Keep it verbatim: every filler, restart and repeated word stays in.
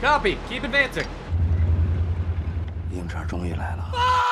Copy. Keep advancing. 鹰爪终于来了。